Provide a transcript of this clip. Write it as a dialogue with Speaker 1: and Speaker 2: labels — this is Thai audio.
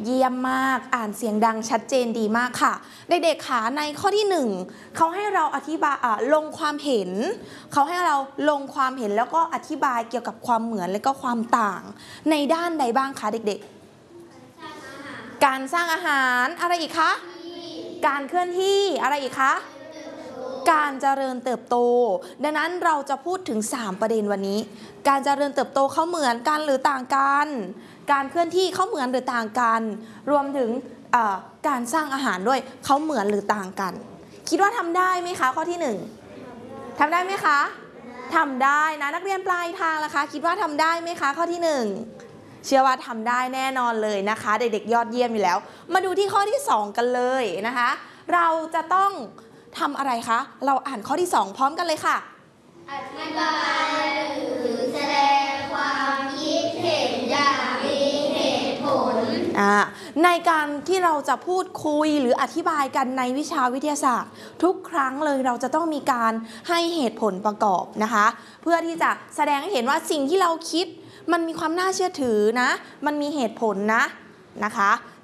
Speaker 1: เยี่ยมมากอ่านเสียงดังชัดเจนดีมากค่ะเด็กๆค่ะในข้อที่1เขาให้เราอธิบายลงความเห็นเขาให้เราลงความเห็นแล้วก็อธิบายเกี่ยวกับความเหมือนและก็ความต่างในด้านใดบ้างคะเด็กๆการสร้างอาหารอะไรอีกคะการเคลื่อนที่อะไรอีกคะการเจริญเติบโตดังนั้นเราจะพูดถึง3ประเด็นวันนี้การเจริญเติบโตเขาเหมือนกันหรือต่างกันการเคลื่อนที่เขาเหมือนหรือต่างกันรวมถึงการสร้างอาหารด้วยเขาเหมือนหรือต่างกันคิดว่าทำได้ไหมคะข้อที่1ทำได้ไหมคะทำได้นะนักเรียนปลายทางล่ะคะคิดว่าทำได้ไหมคะข้อที่1เชื่อว่าทำได้แน่นอนเลยนะคะเด็กๆยอดเยี่ยมอยู่แล้วมาดูที่ข้อที่2กันเลยนะคะเราจะต้องทำอะไรคะเราอ่านข้อที่2พร้อมกันเลยค่ะ
Speaker 2: อธิบายหรือแสดงความคิดเห็นอย่างมีเหตุผล
Speaker 1: ในการที่เราจะพูดคุยหรืออธิบายกันในวิชาวิทยาศาสตร์ทุกครั้งเลยเราจะต้องมีการให้เหตุผลประกอบนะคะเพื่อที่จะแสดงให้เห็นว่าสิ่งที่เราคิดมันมีความน่าเชื่อถือนะมันมีเหตุผลนะคะ